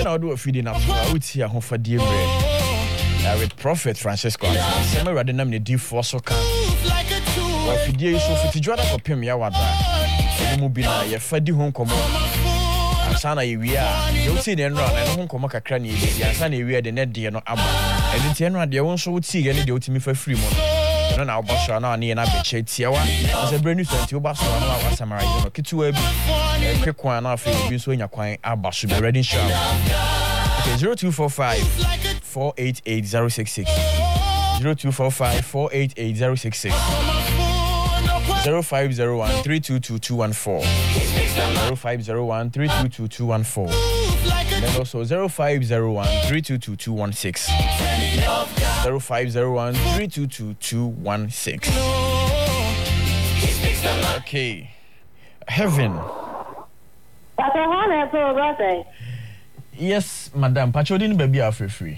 Now do a feeding up out here home for dear with Prophet Francisco. Some rather name the deep for so can. Well, if you dear so for Tijana for Pim Yawada, you move in a faddy home come on. Sana, we are. You'll see the enron and home come a cranny. Yansani, we are the net dear no abba. And the tenor, they won't so see any deal to me for free money. No, now, Bashana, near and I bet Tiawa. As a brand new thing to Bashana, was Samara, Kitu, quick one off you so in your coin, Abba should be ready. Okay, 0245 488 066 0245 488 066 0501 322 0501 322 then also 0501 322 0501 322 Okay. Heaven. Yes, madam. Pachodin baby are free.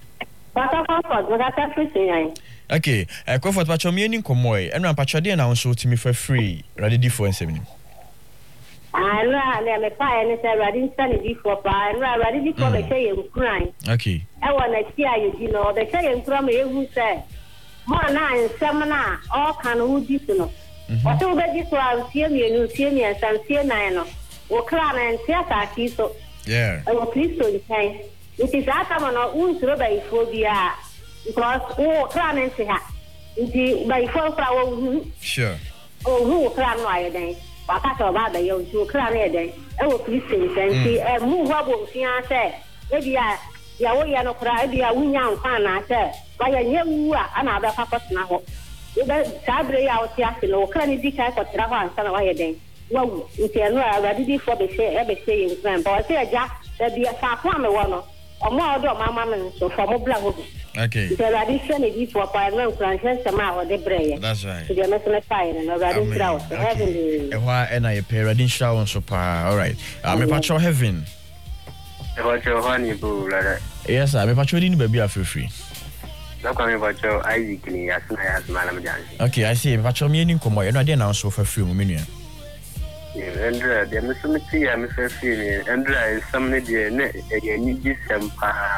Okay, comfort pacho me any komoy. And pachodi and also to me for free. Ready for 7. I know I'm fire and I didn't stand before and ready for the say and crying. Okay. I want to hear you know, the say from you who said, more nine, seminar, all can who did know. What over this was see me and see me and see nine. Or clan and theatre so. Yeah. I will please to the time. It is that I'm not wounds by phobia because clan and see her. It by 4 hours. Sure. Oh, who clan wire then? But I thought about the young to clan then. I will please to and see a move up. See, I said, maybe I no cry, be a young fan. I said, by a young another papa now. Sabre out here, no clan is for Trava and San Wire then. Well, if you are ready for the say, every say in grand, but I say, Jack, that be a far from the one or more of my mamma, so for more black. Okay. The addition is for Parliament, Francis, and my the brain. That's right. To the national fire and a riding crowd. Why and I pay reading shower so far. All right. I'm a patch of heaven. About your honey boo, yes, I'm a patrolling baby are free. Not coming about your Isaac, as Madam Johnson. Okay, I see. Patrol meaning come on, I didn't also for free million. Andra, the Mississippi, I'm a female. Andra is somebody dear, need this some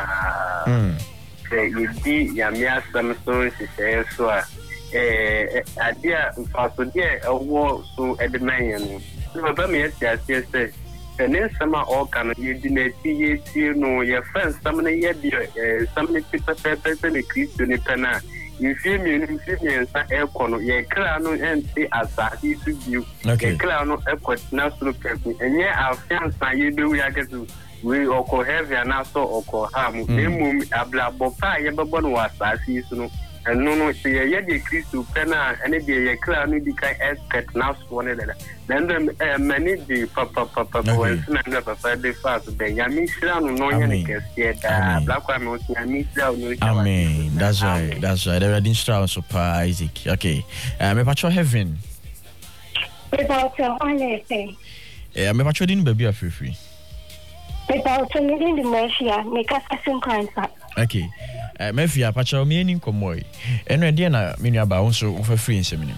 you see, Yamia, some stories is so a dear, for dear, a war so at the man. Remember me, yes, yesterday. And then summer all can you didn't see you know your friends, somebody yet, somebody people person, a Christian penna. You feel me and air corner, your crown and say as I used to you. Okay, crown of airport, national person, and yet our fiancé, you do we are get to we or call heavy and also or call harm. Name a black bopa, Yabon was as you know, and no, say a yet Christu penna, and a day a crown, you can expect now one another. Then the many the papa, and never Friday fast, the Yamin Shran, no one can see that black woman, Amen. That's right. That's right. The wedding straw so Isaac. Okay. Me patrol heaven. About your honest. Yeah, me patrol din baby are free. About your living dementia, make us some kind of. Okay. Me fia patrol me any komoy. Eno dia na me nua ba won for free nsem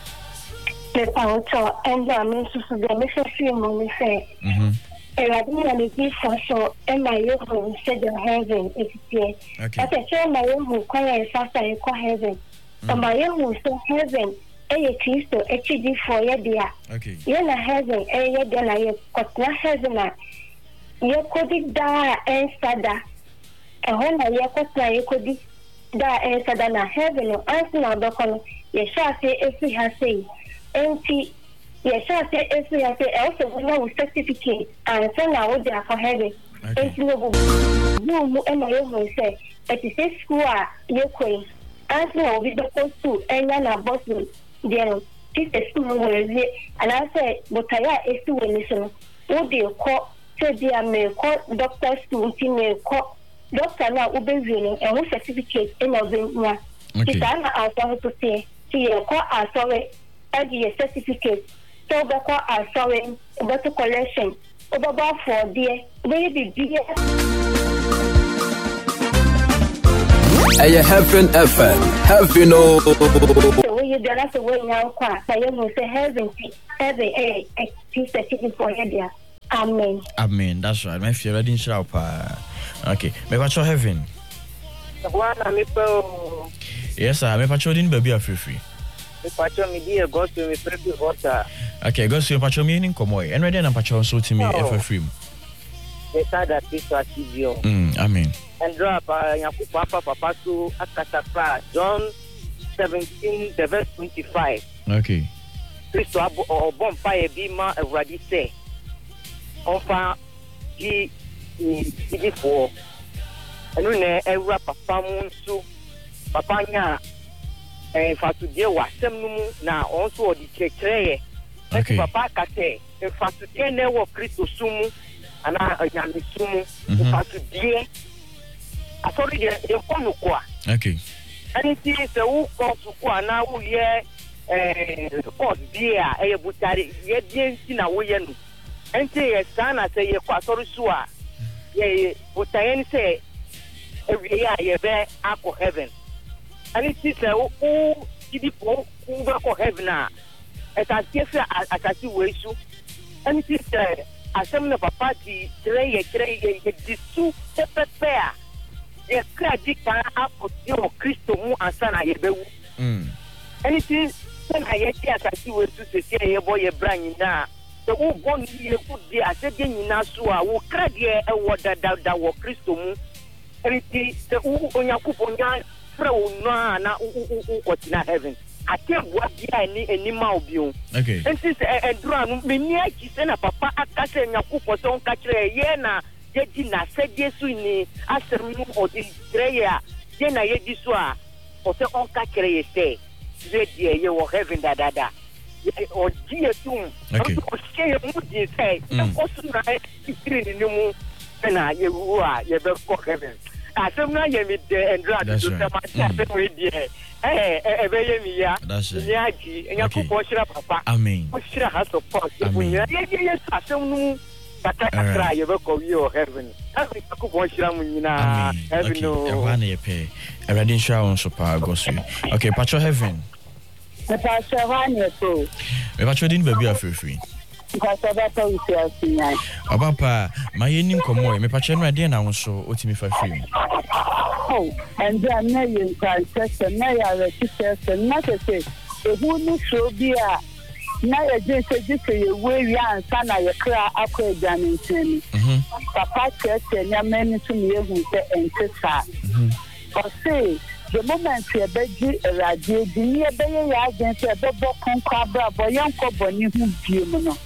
About your and I mean to the message money say. And I didn't give so and my own said the heaven is here. Okay. I said my own who quiet fast I call heaven. And my own who so heaven a Christo HD for your dear. Okay. You're not heaven a then I got not heaven. You could die and sada. And when I could die and sada heaven or answer now the you shall say if we have say empty. Yes, I say if we have also no certificate and so now they are for heaven. It's no boom and my own say it is a school you queen. As no we the to and na boss there this is school where and I say but I is to listen. What they call say they are me call doctors to me call doctor now ubezino and who certificate in of them. It's an answer to say see call as sorry a certificate. So because I saw it about the collection about for dear baby dear. I Heaven FM. Heaven no. So when you do that's the way now. I say heaven a piece of chicken for you there. Amen. Amen. That's right. My fear didn't show up. Okay. Me pacho heaven. Yes, sir. Me pacho din baby free. Me pacho me di gospel me free water. Okay, gospel pacho me nin komoy. And ready na pacho so to me free. The sada Kristo asibio. Amen. And drop yaku papa so akatapa John 17 the verse 25. Okay. Kristo obon pa e bi ma awradi se. Onfa di for. Enu ne ewra papa mu nso papa nya fa to die wasem no mu na onso odi kekere. Okay. Papa kate fa to die ne wo Kristo sumu ana anyame sumu fa to die asori de kono kwa. Okay. Anything se wo ko to kwa na wo ye course dia e butari ye die nti na wo ye no enti ye sana se ye kwa asori so a ye butayen se every year ye be akọ heaven and it is o idi po ku be akọ heaven a eta tiefe atati wesu and it is asem na papa di kire ye disu pepe a ye kradi kan akọ di o Kristo mu ansana ye bewu and it is na ye ti atati wesu se ye boy ye brand na so wo bon ye ku di asede nyina so a wo kradi e wo da wo Kristo mu Eriti se onyakuponya fra wona na ukotina heaven atebua bia ni ma obion okay enti se edura no meni aji se na papa akase nyakupo so onka kire ye na ye di na se Jesu ni asem no odi treya ye na ye di so a o se onka kire ye se ye di ye wo heaven da ye o di etum o se ye mu di se o so na kire ni mu na ye wo a ye be ko heaven asem na ye mi de endra to se ma se we die be ye mi ya ni aji enya ko shira papa amen o shira ha support bunya ye asem nu kata kra ye be ko wi o heaven asi ko shira mu nyina heaven no e wa na ye pe erade shira on so pa go so okay patcho heaven Me pacho hanye to. Me patcho din baby afrefri. Nkasabata usiasinya. Papa, my nim komo, me pacho no ade na wonso otimi fa free. Oh, and then na yin Christ na ya register na say ehu ni so bia na ya je ye we ansa na ye kra akọ egane nteni. Papa chese nya meni to me ehu se entesa. O say the moment you beji radio di ni ebe ye agency ebe bo konkwa bra bo yanko boni hu biem no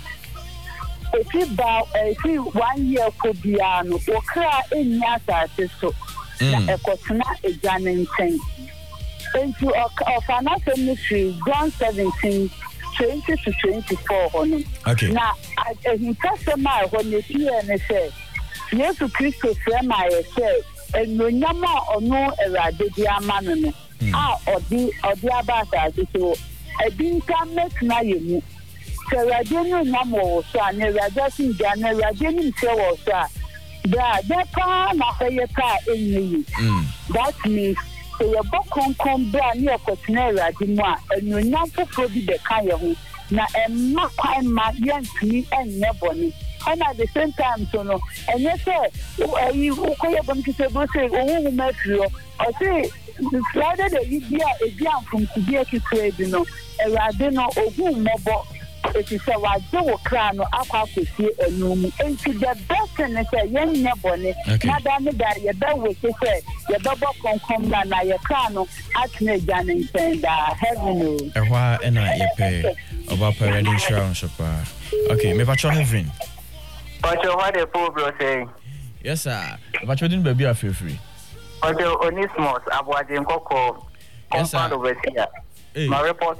if 1 year ko bia no okra enya asase so na ekotena egane nten into of another ministry John 17 20 to 24 hono okay na he customer hono tie ne say Yesu Kristo frema ye say enonyama ono erade di amanu no odi abasa so edinka met na yemu serade no nyamo so an erade sin gana erade ni se wo so da pa na feye pa enyi that means so your bokonkon bra ni okotena erade mu a enonyam foforo bi de kan ye ho na emma kwan ma yantumi enye boni. And at the same time, so no, and yes, sir, you call your bunch of say, oh, Matthew, or say, rather than you be a young from Kubia to trade, you know, a radino or whom mobile, it is a wado crown or aqua to see a room, and to the best and a young nebony, Madame that your bell was to say, your double come down by your crown, at me, Janning, and heaven. And why and I pay about parent insurance. Okay, maybe I heaven. But what the poor bro say? Yes, sir. But you didn't baby feel free. But you Onismos, Abuadin Coco, compound over here. My report.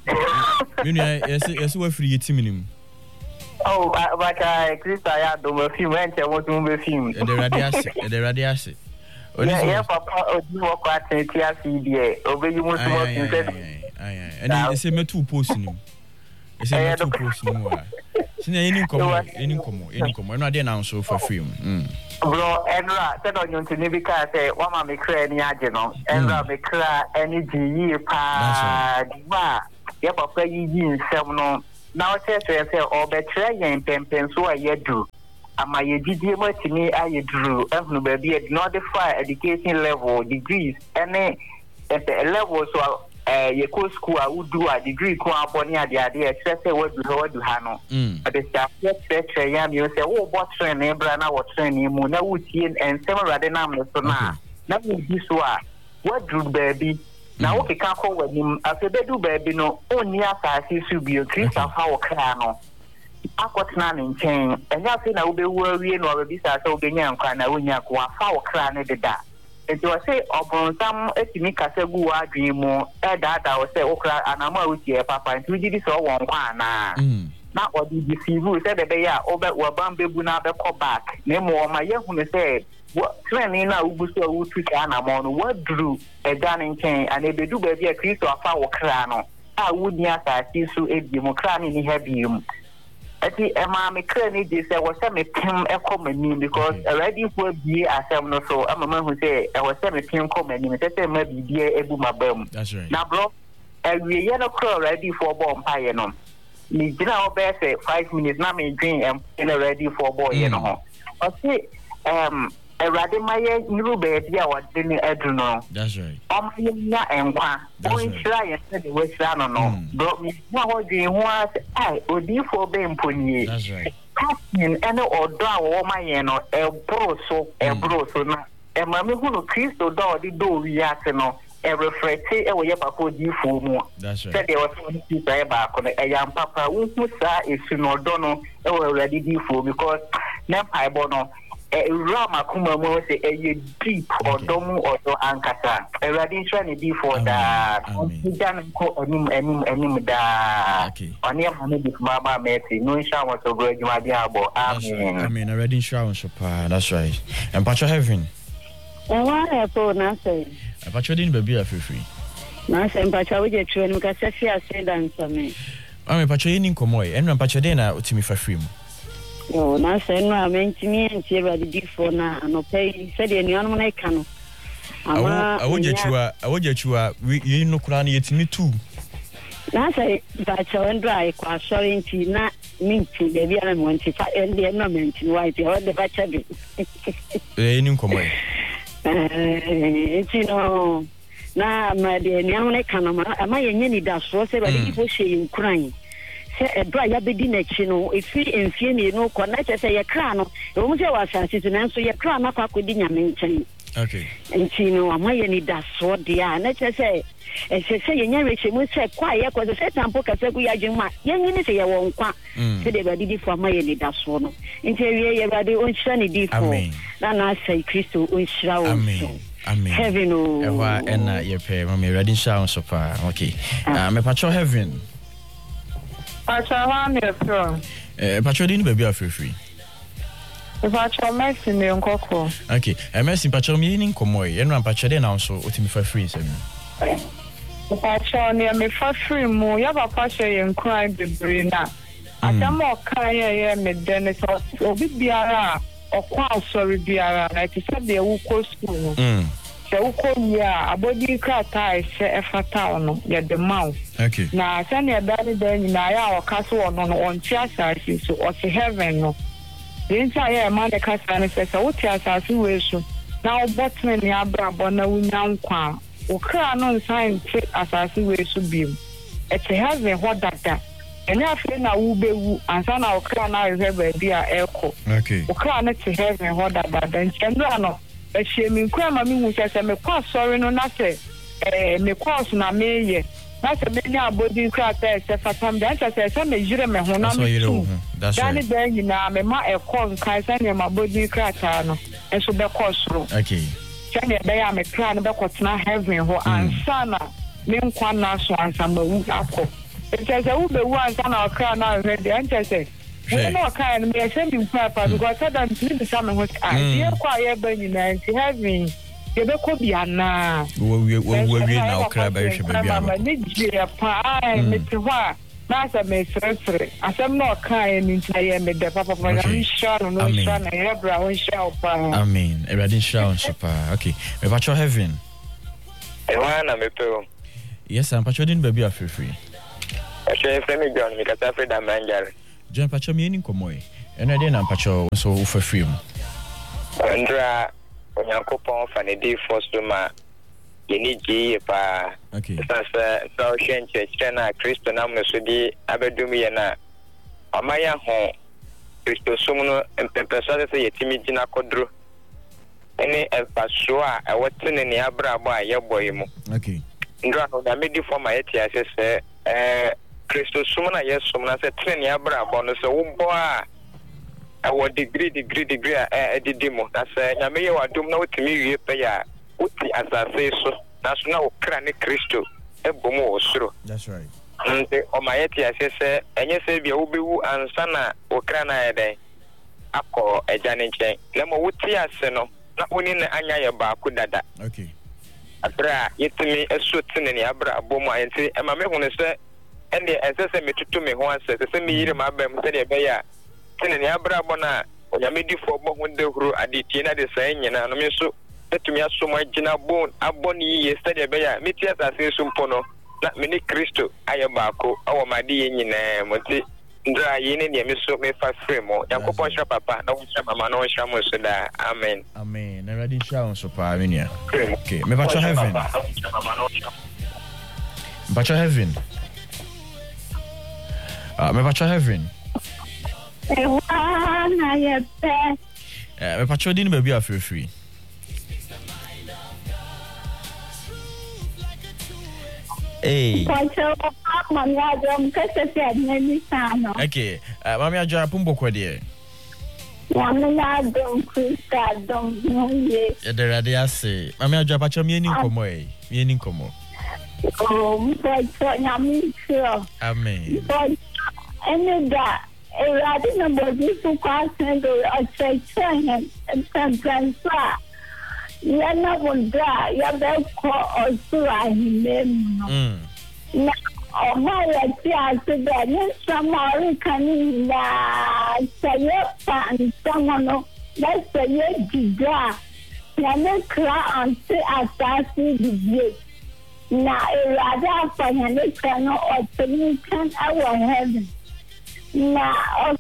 Yes, we're free team. Oh, but I had over few men, I want to move him. The radiasi. Yeah, Papa, you walk at TRCDA, obey you most of and they say me two posting. They say me two posting more. Any come. No, they now so for free. Bro, Endra, said on you to Nibika say, Wama me cry any ageno, Endra me cry any GE pa, Yapa, you in seven, now say or better yen pempen so a yedu. Ama ye didi matini aye drew no baby not the fire education level degrees any at the level so ye ko school a would do a degree ko aboni ade ade say what do hano but the staff set yam you say oh what train e bra na what train mu na wutie and some rather na mo so na this what drew baby na wo keka ko wanim afebedu baby no oni asase su bio Christopher wo kra no akotna ne nchen enya se na obewu awie no obebisa se obenya nkwa na wonya kwa fa okra ne deda enti o se obonsam etimi kasegu adwen mu edada o se okra anama wutie papa enti ugidi se o won kwa na odi disivu se bebe ya obe wabambebu na be ko back na mo ma yehu ne se training na ubuso wutu ka na mo no wadru edane nchen anebedu ba bia Kristo afa okra no a wudi asase su edimokra ni hebium ati ema me krani dey say was me pim ekomani because already for be asem no so amama who say was me pim komani me say ma bibia ebu mabam that's right na bro we ye no crawl ready for bomb pie no me gina obe say 5 minutes na me drink and ready for boy you know o say Erade maye niru baby a wade ni edu no. That's right. Nya enkwa. O nhira ye se de wehira no no. Bro me na ho dwen ho ase ai odifo be mponye. That's right. Captain ene odo a wo maye no ebro so na e ma me hunu Kristo do odi do wi ase no e reflect e wo ye papa odifo mu. That's right. Se de wo so ni ti sai ba ko e yam papa wo sa esu no do no e wo ready difo because na paibo no Rama kuma mo say a deep or domu or do ankasa. A radiation is before that. Ojan ko enim da. Okay. Oni amane bi mama meti. No insha Allah so go ejuma bi abo. Amen. Amen. A radiation shapa. That's right. And Pacho Heaven. Why so na say? Pacho din baby afrefree. Na say Pacho we je twen mu ka say ase dance me. Ame Pacho yin komoy. Enra Pacho den na otimi fa free mu. Yo na say no amentimi enti everybody different na no pay said the nuanu na ika no ama awojechuwa yi no kura na yetimi tu na say ba chawendra I kwa sorry nti na minti de bia na mo nti fa ende na menti white o de ba chabe ni nkomo nti no na ma de nuanu na ika no ama yenye ni da so say ba de fo hye nkran Edra ya bedi na chi no efi enfie ni no ko na che ye kra no e wo se wa sanse tu na so ye kra na kwa kodi nyame nchen okay enti no amaye ni da so dia na che se ye nyare che mu se kwa ye ko se tampo ka se ku ya jima ye nyini se ye won kwa se de badi di fo amaye ni da so no enti ye badi on hira ni di fo na say Kristo on hira wo amen heaven o ewa ena ye pe mama ready shout so pa okay me Pacho Heaven Pacho me from Pacho din baby afrefree Pacho Messi me nkoko okay Messi Pacho me yin komoy enra Pacho den na so otimi fa free se me Pacho ne me fa free mu ya papa she yen kran bebre na atamo kan ye me den so obi biara okwa sorry biara na ti se de wo ko school se wo ko ya abodi krata se efata no ye de maw okay na se ne dani den na ya o kaso no no on ti asasi so o se heaven no den sa ya ma de kasa ne se wo ti asasi we so na obotme ni abrabo na wunya nkwa o kra no nsan ti asasi we so bim e te heaven ho dada ene afi na wo bewu ansa na o kra na re ba bia eko okay o kra na te heaven ho dada den chendo no ehemi nkwa ma mi hu se me kwa sorry no na se me kwa so na me ye na se me nya abodi nkwa ta se fatam dan se me jire me ho na me tu that's right dan ben nyina me ma ekọ nkai se ne ma abodi nkwa ta no enso be kwa soro okay se ne be ya me kra no be kwotena heaven ho ansa na me nkwa na so ansa ma wu akọ se wu be wu ansa na kra na ready ante se we no kind me say me papa because I don't need some what I kwa ye ba nyina nti heaven ye be ko bia na we na okra ba hwe ba bia ma ni je pa ai me te hwa na sa me sere asem no kind nti ye me de papa ma na sha no sha na ye bra won sha pa amen e ready sha super okay me Pacho Heaven e wa na me pe yes am Pacho din baby afrefree She friend John me kata Fred Amanjare. John Pacho me ni komo e. Eno dey na Pacho so wo fa free mu. Ndra Onyankopon fa ne dey first ma yeni ji pa. Okay. So church na Kristo na mo so di abedum ye na amaya ho Kristo sumno empempesa se yetimi gina kodro. Ene efaso a ewotene ne abrabo a yeboy mu. Okay. Ndra no da medi for my etia se Kristo sumna yesum na se tene ne abrabo no se wo bo a awo degree a edidimo na se nyame ye wadum na wotimi wie pe ya uti asase so na so na okra ne Kristo ebomu osoro. That's right. Nte o ma etia se enye se bia wo bewu ansa na okra na eden akọ ejane nchen lemo wuti ase no na oni na anya ye ba ku dada. Okay. Abra yetimi esotine ne abra abomu ayenti e ma me hunu se ende ensese metutu me ho anse se me yire ma ba mu se de be ya tine ne abra abona onyamedi fo bo hu de huru aditi na de sai nyina no me so etumi asomo agina bon aboni ye se de be ya meti asase sumpo no na me ni Kristo aye ba ko awo ma de ye nyina moti ndra yene ne me so me fa free mo yakopon hwa papa na wo hwa mama na wo hwa mo so da amen Amen. Na ready show so pa amenia. Okay, me Pacho heaven. Pacho heaven. Me Pacho heaven. Na ye pe. Me Pacho din baby a free. Hey. Pacho mami adom kese se ni sano. Okay. Mami aja pumbo kwa die. Mami adom Krista dom ye. Ya de ready ase. Mami aja Pacho mi eni nkomo e. Mi eni nkomo. Oh, Pacho nyami sio. Amen. But any da eradi na bodi su kwa sendo a cheche and yana bunda ya be ko osura himem na ona ya ti asida ni samari kani na saye pan samono na saye diga ya ne kra ante asasi diye na erada afanya ne kano otini kan our heaven na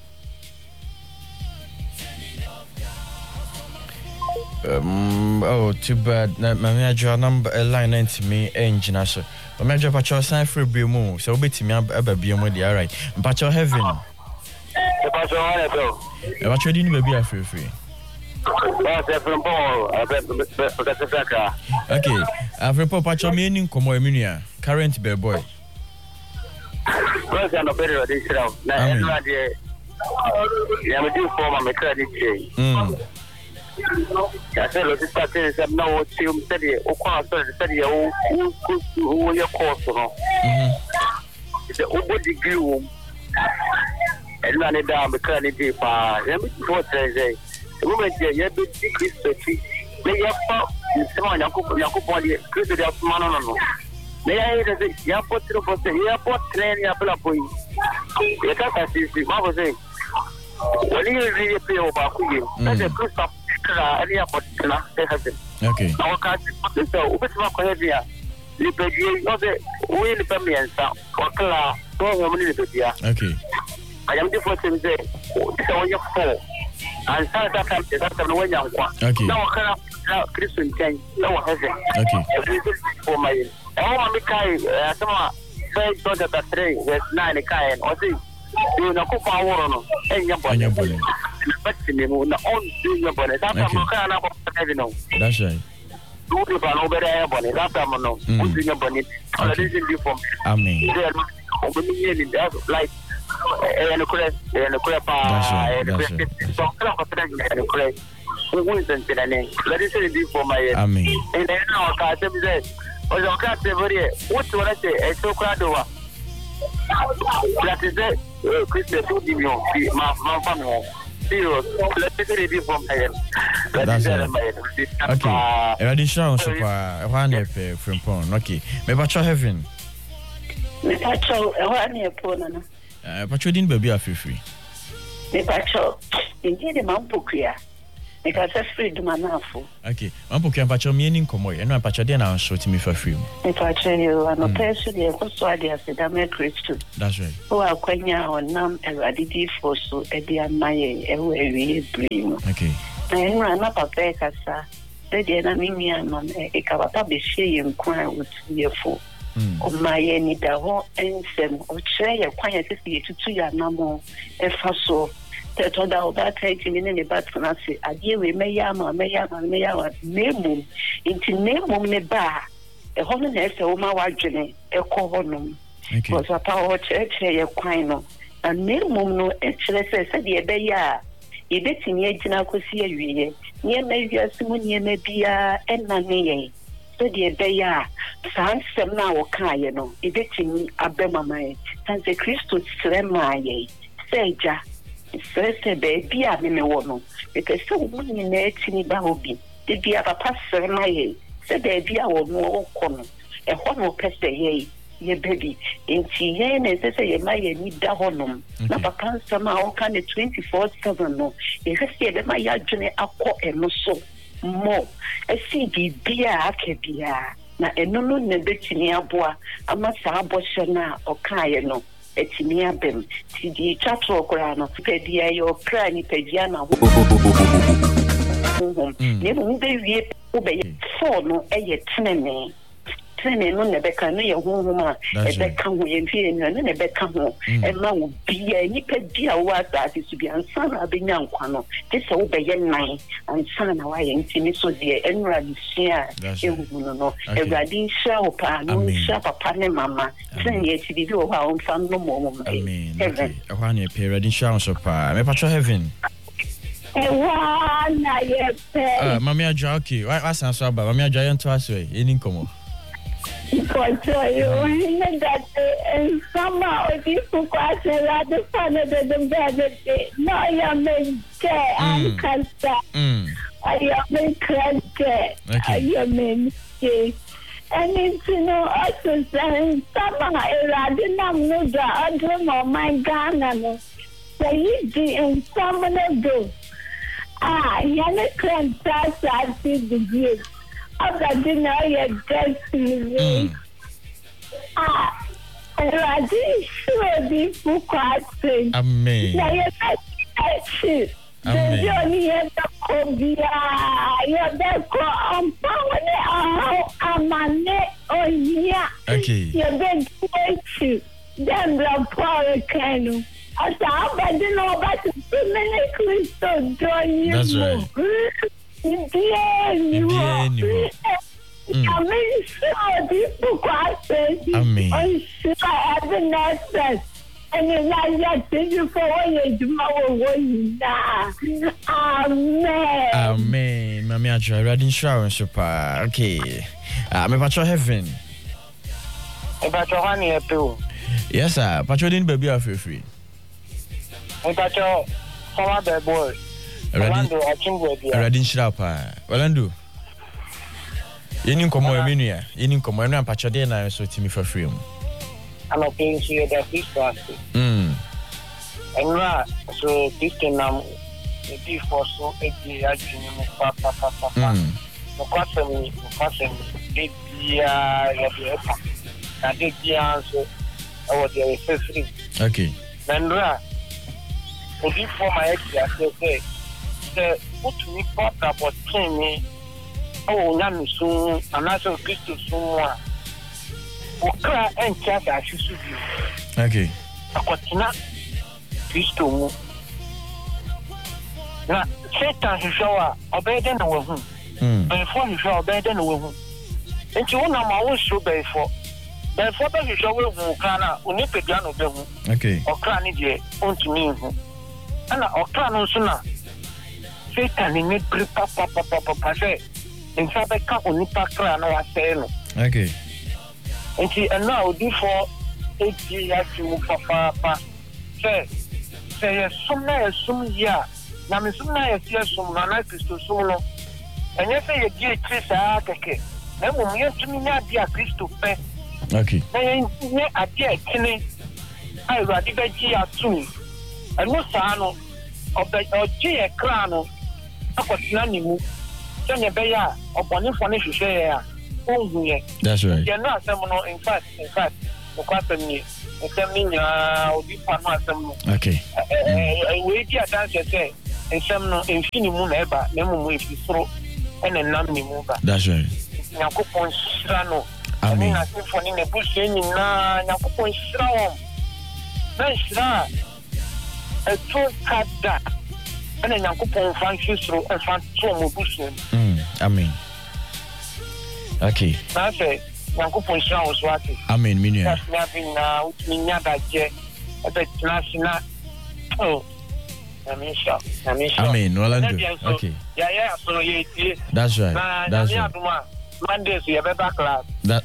oh, too bad. Mami ajo number line 90 me engine so. Mami ajo Pacho sign free be mu. So obeti me aba be mu dey alright. Pacho heaven. Pacho one to. Pacho di ni baby a free. Okay. Afrepo Pacho me ni nkomo eminua. Current bell boy. Because I no better this round. Na everybody ya me do for my credit check. Ya se lo está tendo se não o tio seria o quanto seria o ia costo no. O body glue. Ele não dá me credit para. Já me foi trazer. O momento ya do Cristo ti. Le ya pa semana yaku pode Cristo ya mano no. Le ya ya pode você ya pode treino ya pela foi. Ya tá assim, mas você Wali really pay over ku. That's a Cristo area for na heaven. Okay. Our country so ubetuma ko hebia. Lipedia no de we ni pamiensa. Wakala to wo ni lipedia. Okay. I am the first to say so you for. And that time that no one yankwa. Okay. Now wakala Christian change. No heaven. Okay. For my oh my kai asema say to that 3 verse 9 kai and see you na ko power no enya bone. But me na on do bone that time ka na ko heavy no. That's right. Do ba no better bone that time no. Do you bone. Already from. Amen. Like and the for my Amen. And then our custom said, was your cat every what do I say? A so crowd over. That is it. Christian to give you my family. Serious. Let me say it from here. That's it. Okay. Additional so far. One from Pon. Okay. Me Pacho heaven. Me Pacho one pon na. Pacho din baby a free. Me Pacho. Indeed the man pokua. because I free do manafo. Okay, mampo kwa mpacho mieni nkomo ye. No mpacho de na show timi fa free mu. Mpacho you an person ye ko so ade asedame Christo. That's right. O akwanya onam eradidi for so e dia maye e we brim. Okay. Na enra na papa kasa. De dia na mimi ama e ka papa be hye nkwan otiyefo. O maye ni da ho ensem o kire ye kwan ye sisi ye tutu ya namo e fa so. Teto da oba taking in the batna say adie we meyama nemu inti nemu ne ba e hono na ese wo ma wadwene e ko honom because papa o church ye kwan no na nemu no e kire se de be ya e betimi agina kosi awiye nie na wiase mu nie na bia enane ye so de be ya sansem na wo kaaye no e betimi abema mai sanse Christo srema ye seja Sese baby a me wono because so many na etini ba obi de bia papa serma ye se baby a wono okono e hono pese ye baby enti ye na sese ye ma ye ni da honom na papa sama o kan 24/7 no e hese be ma ya dwene akọ eno so mo e si bia akebia na eno no na betini aboa ama sa aboshe na okaye no etimi abem ti di chatro okra no pedia yo kra ni pedia na ho ne mo be wie o be fo no eye tenene no ne be kan no ye ho ma e be kan ho ye fie no ne be kan ho e ma wo bia ni pedia wo ata ti su bia nsa na be nya nkwa no ti se wo be ye nan ansa na wa ye ntimi so de enra di sia e hu no e gradi sha o pa no sha papa ne mama sen ye ti bi o ha on fan no mo amen okay e ho na pe ready sha on so pa me patro heaven wa na ye pe mami aja okay wa san so aba mami aja ye nto aso e ni nkomo Yo, that and somehow if you quite the fun of the bed, no, I am in care and cancer. I am in credit. I am in care. And it's also saying, somehow I didn't know that I don't know my Ghana. So you did someone do. Yana cancer, I see the gift. I didn't know your destiny. I didn't sure be for quite. Amen. Now you're not the journey of the Cobia. You're the power. I'm a net on here. Okay. You're the way then the power canoe. I didn't know about the many crystals join you. That's right. Amen. So people quite amen. I'm sure I have an access. And then I thank you for all you do. Amen. Amen. Mami aja ready insurance super. Okay. Me patro heaven. E patro hani epe. Yes sir. Patro din baby afefri. E patro former the boy. Ready shira pa. Orlando. Yeni nkomo emenu ya. Yeni nkomo enu ampacho de na so timi fa free mu. I'm a paying to the Christmas. And so this can be for so a year, papa. No question, they be and they be answer our dear sister. Okay. Nandra, before my ex, I say, put me pop about me. Oh, Nami soon, and also Christo soon. Okra and chat as you should be. Okay. Aquatina Christo. Now, Satan is shower, obey than a woman. Before you shall obey than a woman. And you want my own show before. Therefore, you shall will Kana, Unipiano Devil. Okay. Or Cranny, on to me. And Ocrano sooner. Satan in it, papa, say. In fact, I can't only pack around our sale. Okay. And now, before 8 years, you papa, say, some year. Now, Miss Sumna is some Christo solo. And if I get Chris, then when we have to me not be a Christo pet. Okay. Then I dear Kenny, I rather be a too. And no son of the G. Crano. akɔtena ne mu sɛnea ɛbɛyɛ a ɔbɔnefoɔ no hwehwɛ yɛ a ɔnhu yɛ. That's right. Yɛn no asɛm no in fact nokɔ asɛm nie nsɛm no nyinaa obi pa no asɛm no. Okay. Wei di adanseɛ sɛ nsɛm no ɛmfi ne mu na ɛba na mmom ɛfiri soro ɛna nam ne mu ba. That's right. Nyankopɔn hyira no. Amen. ɛne n'asefoɔ ne n'abusua nyinaa Nyankopɔn hyira wɔn na hyira a ɛto ka da ɛna Nyankopɔn mfa nhwe soro ɛmfa to wɔn abusua mu. Amen. Okay. Na sɛ Nyankopɔn hyira wɔn so ate. Amen. Minua. Na bi na wotumi nya adagye ɛbɛtena ase na Amen. Orlando. Okay. That's right. That's right. Monday, so you have back class. That.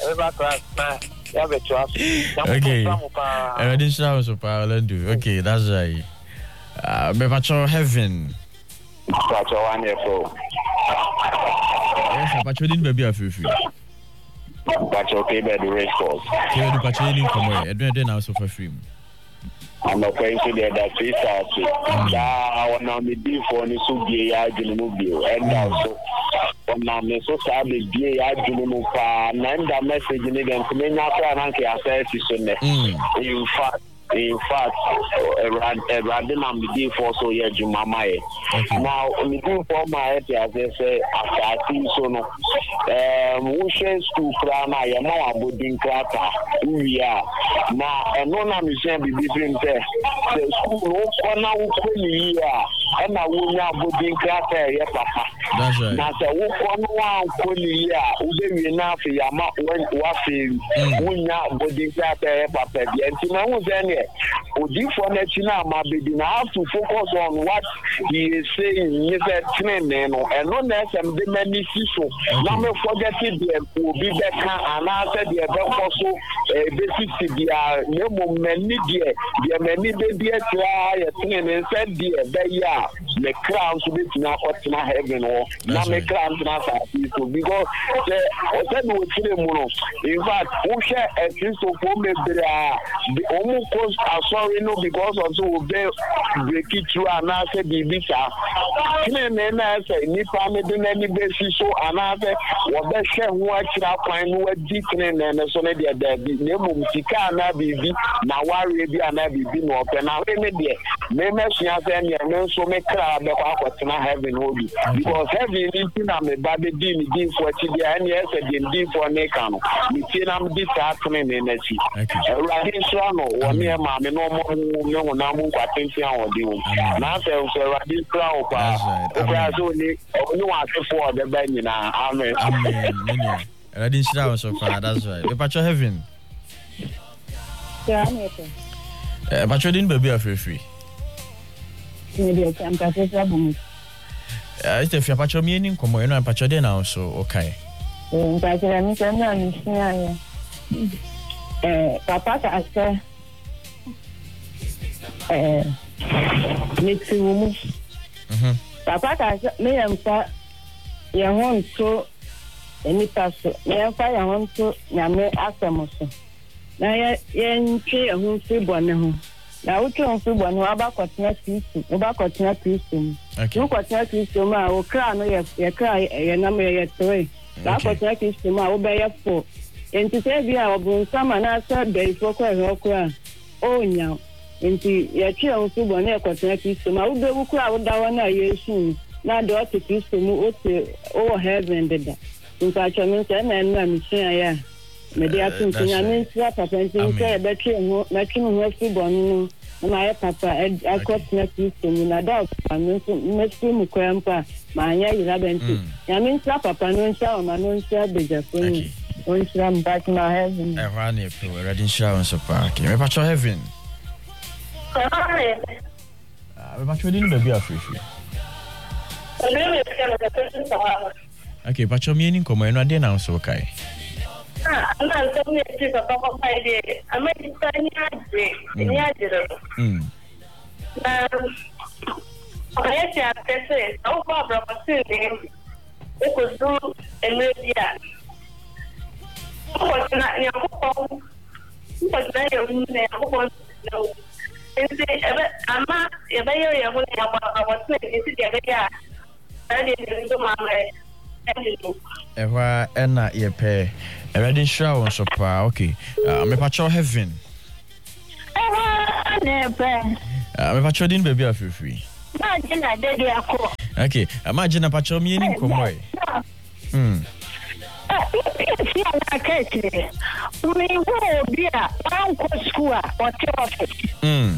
Okay. This was Orlando. Okay, that's right. Bepacho heaven. Bepacho wonderful. Yes, Bepacho didn't baby a free. Bepacho okay, by the race course. Okay, the Bepacho didn't come away. I don't also for free. I'm going to the other three stars. I want to be for the Subi Ajimobile and also when I'm so sad, the BA Ajimufa, and the message in the Community in fact, rather than the day for so yet, you mamma. Now, the day for my head, as they say, after I think so, no, we share school from I am now about the crata. We are now, and no, I'm saying, be different. The school, no, now, and I will now about the crata, yes, papa. That's right. Now, so, one we enough, Yama, when waffing, we now about the crata, papa, and to know then. For National Mabidi, I have to focus on what he is saying. He said, and no less than the many people. Now, forget it, will be better, and I said, the also basic to the many dear, the many baby try and said, dear, they are the crowns to be now heaven or now make crowns because in fact, who share a crystal for me, the almost sorry, no, because also obey break it through and I said, the visa. And I say, Nipa made any basis so another what the share watch up and what declaring and so that the name of Tika and I be now worry and I be open. Now, maybe she has any and so make crowd about not having hobby because having anything I'm a bad deal for Tidia and yes, I didn't do for Nakano. You see, I'm disheartening energy. Right, one year, mammy, no more, no, now move attention or do. Now, so this crowd, only for the Benina. Amen. Amen. I didn't show so far. That's right. But you're heaven. Yeah, but you didn't be a free. Maybe I'm going if you're patcho meaning, come on, and patcho then also, okay. Papa, I say, Mixing woman. Papa, I said, me and Pat, you want to any person, me and Pat, I want to Yame Asamoso. Now, yen tree a who free one. Now, we can't free one about continue to okay. You continue to my or crown, your cry, your number, your three. That continue to my obey your four. And to say, we are going some and I said, there is no cry. Oh, now. Into your child who were near continue to my old crowd down a year soon. Now, the other piece to move over heaven did that. In fact, I mean, and I'm saying, maybe I think I mean, slap up and say, but you know, born. And I papa, I got next to me, I doubt, I mean, next to me, grandpa, my 11. I mean, slap up and no shower, my own share bigger for me. Once I'm back in my heaven. I ran it for a ready shower so park. You're about your heaven. But you didn't be a free. Okay, but your meaning come in, I didn't answer, okay. I'm not so much of my idea. I might be tiny. I say, oh, Barbara, it was do a media. What's not your home? What's not your home? I'm not a very young one. I was saying, Ewa ena yepe. Already sure on so pa. Okay. Me pacho heaven. Nepe. Me pacho din baby afifri. Imagine I did it. Okay. Imagine a pacho me ni komo. See, I can't say. We will be a uncle school or office.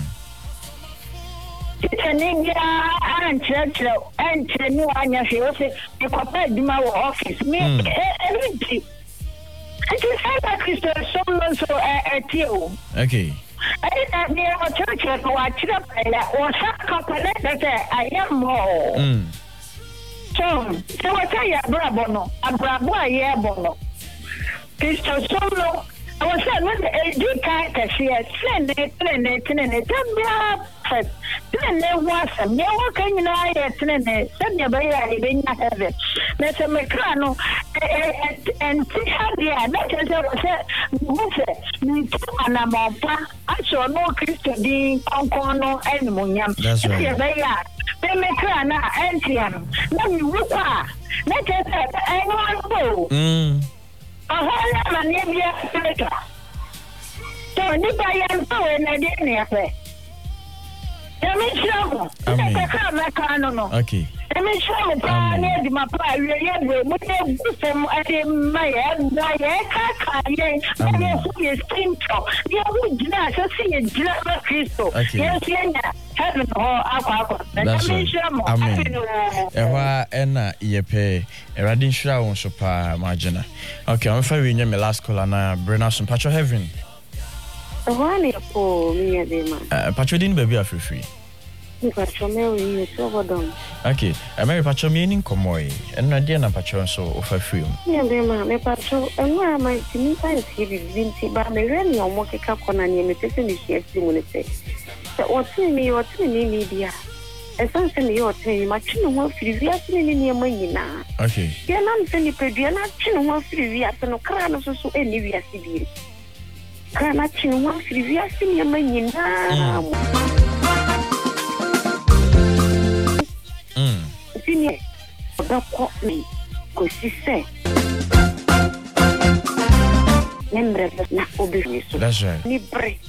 India and church and new anya office. You compared to my office. Me, everything. I just had a Christian someone so at you. Okay. I did not near a church and watch it up or some company that I am more. So what I am Brabono, a Brabo, I am Bono. Christian solo. I was saying, when a deep character, she had sent it, and then there was a mere can you know, I had sent it, send your baby, I didn't have it. Mr. Mecano, and see how they are, that is what I said, I saw no Christian being Concono and Munyam. That's right. They are. They make her now, Antium. No, you look at that, I want to go. I have a name. So, nobody am going to get near her. Let me show you. Okay. Let me show you. I need my pride. Ewa ena yepe eradin shira won so pa margina. Okay, I'm fair we my last call na Brenna some patcho heaven. Wani po mi edema. Patcho din baby afrefree. Ni patcho me wi so bodom. Okay, Mary patcho me nin komoy. Enna dia na patcho so ofa free. Mi edema me patcho enwa ma timi tan si binti ba me re ni omo keka kona ni me pese ni hia si mu ne se. What's me media? As I say, you're telling my chin one free in your money now. Okay. You're not sending you're not chin one free no crown so any via civil. Cannot chin one free in your money now. Senior, don't call me, because she said, that's right.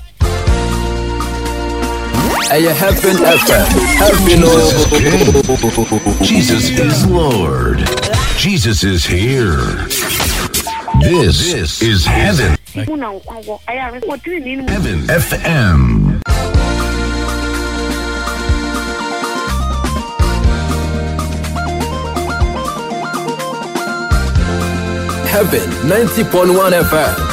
Hey, Heaven FM. Jesus is Lord. Jesus is here. This is Heaven. Heaven FM. Heaven 90.1 FM.